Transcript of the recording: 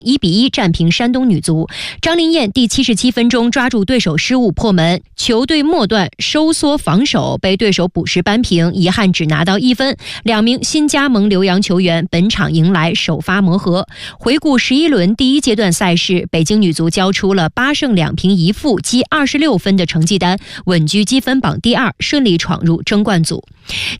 1-1战平山东女足。张琳艳第77分钟抓住对手失误破门，球队末段收缩防守，被对手补时扳平，遗憾只拿到1分。2名新加盟留洋球员本场迎来首发磨合。回顾11轮第1阶段赛事，北京女足交出了8胜2平1负积26分的成绩单，稳居积分榜第2，顺利闯入争冠组。